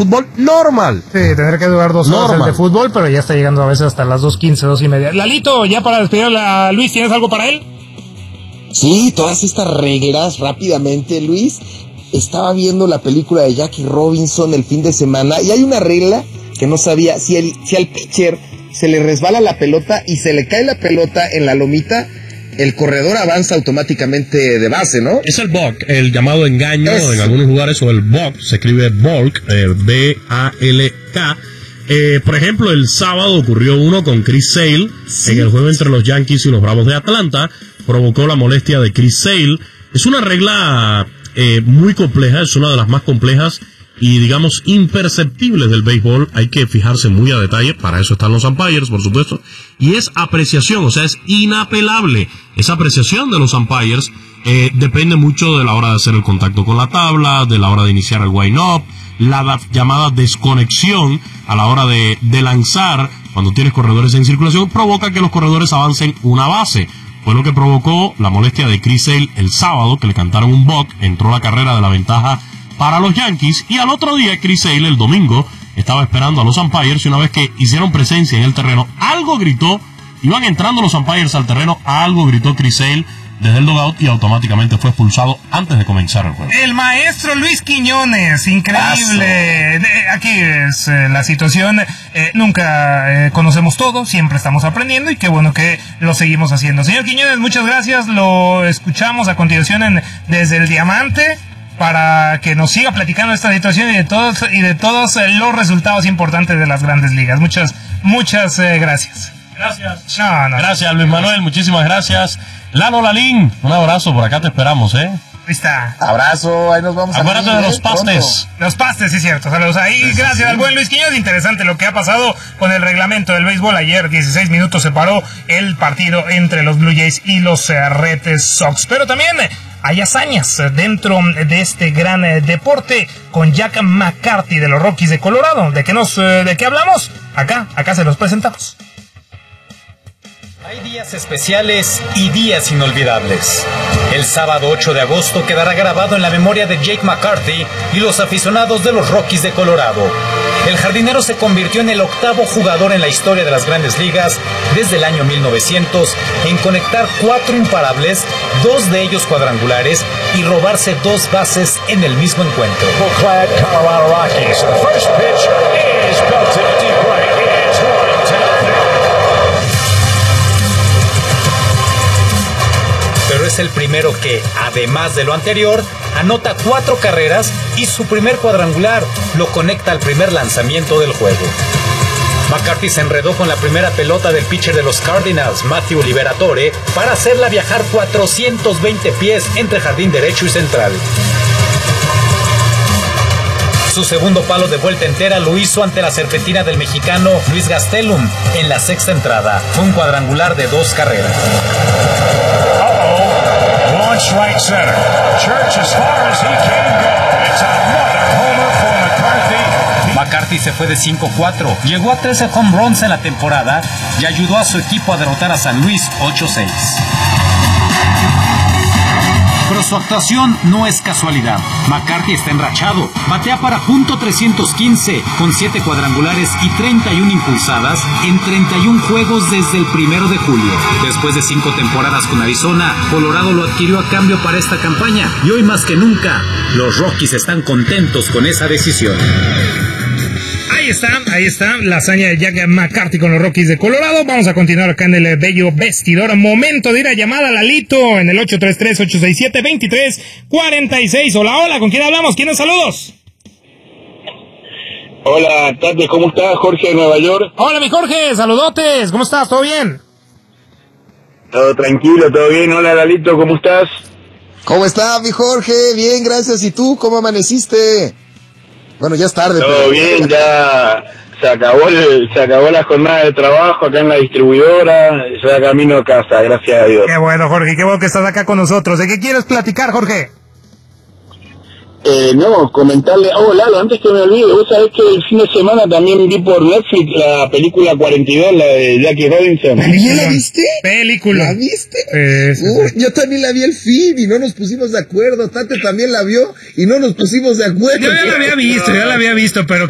fútbol normal. Sí, tendrá que durar 2 horas el de fútbol, pero ya está llegando a veces hasta las 2:15, 2:30. Lalito, ya para despedir a Luis, ¿tienes algo para él? Sí, todas estas reglas, rápidamente, Luis. Estaba viendo la película de Jackie Robinson el fin de semana y hay una regla que no sabía. Si al pitcher se le resbala la pelota y se le cae la pelota en la lomita, el corredor avanza automáticamente de base, ¿no? Es el balk, el llamado engaño en algunos lugares, o el balk, se escribe balk, B-A-L-K. Por ejemplo, el sábado ocurrió uno con Chris Sale, en el juego entre los Yankees y los Bravos de Atlanta, provocó la molestia de Chris Sale. Es una regla muy compleja, es una de las más complejas y, digamos, imperceptibles del béisbol. Hay que fijarse muy a detalle, para eso están los umpires, por supuesto, y es apreciación, o sea, es inapelable. Esa apreciación de los umpires depende mucho de la hora de hacer el contacto con la tabla, de la hora de iniciar el wind-up, la llamada desconexión a la hora de lanzar, cuando tienes corredores en circulación, provoca que los corredores avancen una base. Fue lo que provocó la molestia de Chris Sale el sábado, que le cantaron un balk, entró la carrera de la ventaja para los Yankees, y al otro día Chris Sale, el domingo, estaba esperando a los umpires, y una vez que hicieron presencia en el terreno, algo gritó, iban entrando los umpires al terreno, algo gritó Chris Sale desde el dugout y automáticamente fue expulsado antes de comenzar el juego. El maestro Luis Quiñones, increíble. Aquí es la situación. Nunca conocemos todo, siempre estamos aprendiendo y qué bueno que lo seguimos haciendo. Señor Quiñones, muchas gracias. Lo escuchamos a continuación desde el Diamante para que nos siga platicando esta situación y de todos los resultados importantes de las Grandes Ligas. Muchas gracias. Gracias. Gracias, Luis Manuel, muchísimas gracias. Lalo Lalín, un abrazo, por acá te esperamos, Ahí está. Abrazo, ahí nos vamos. Acuérdate de los pastes. Pronto. Los pastes, sí, cierto. Saludos ahí. Sí, gracias al buen Luis Quiñones. Interesante lo que ha pasado con el reglamento del béisbol. Ayer, 16 minutos se paró el partido entre los Blue Jays y los Red Sox. Pero también hay hazañas dentro de este gran deporte con Jack McCarthy de los Rockies de Colorado. ¿De qué hablamos? Acá se los presentamos. Hay días especiales y días inolvidables. El sábado 8 de agosto quedará grabado en la memoria de Jake McCarthy y los aficionados de los Rockies de Colorado. El jardinero se convirtió en el 8º jugador en la historia de las Grandes Ligas desde el año 1900 en conectar 4 imparables, 2 de ellos cuadrangulares, y robarse 2 bases en el mismo encuentro. Colorado Rockies. The first pitch is belted deep right. It's 1-0. Pero es el primero que, además de lo anterior, anota 4 carreras y su primer cuadrangular lo conecta al primer lanzamiento del juego. McCarthy se enredó con la primera pelota del pitcher de los Cardinals, Matthew Liberatore, para hacerla viajar 420 pies entre jardín derecho y central. Su segundo palo de vuelta entera lo hizo ante la serpentina del mexicano Luis Gastelum en la 6ª entrada. Fue un cuadrangular de 2 carreras. Launch right center. Church as far as he can go. It's another homer for McCarthy. McCarthy se fue de 5-4, llegó a 13 home runs en la temporada y ayudó a su equipo a derrotar a San Luis 8-6. Pero su actuación no es casualidad. McCarthy está enrachado. Batea para .315 con 7 cuadrangulares y 31 impulsadas en 31 juegos desde el 1 de julio. Después de 5 temporadas con Arizona, Colorado lo adquirió a cambio para esta campaña. Y hoy más que nunca, los Rockies están contentos con esa decisión. Ahí está la hazaña de Jack McCarthy con los Rockies de Colorado. Vamos a continuar acá en el bello vestidor. Momento de ir a llamar a Lalito en el 833-867-2346. Hola, ¿con quién hablamos? ¿Quiénes saludos? Hola, Tate, ¿cómo estás? Jorge de Nueva York. Hola, mi Jorge, saludotes. ¿Cómo estás? ¿Todo bien? Todo tranquilo, todo bien. Hola, Lalito, ¿cómo estás? ¿Cómo estás, mi Jorge? Bien, gracias. ¿Y tú? ¿Cómo amaneciste? Bueno, ya es tarde. Todo bien, ya se acabó la jornada de trabajo acá en la distribuidora, ya camino a casa, gracias a Dios. Qué bueno, Jorge, qué bueno que estás acá con nosotros. ¿De qué quieres platicar, Jorge? No, comentarle, Lalo, antes que me olvide, vos sabés que el fin de semana también vi por Netflix la película 42, la de Jackie Robinson. ¿También la viste? Película. ¿La viste? Yo también la vi el fin y no nos pusimos de acuerdo. Tate también la vio y no nos pusimos de acuerdo. Yo ya la había visto, pero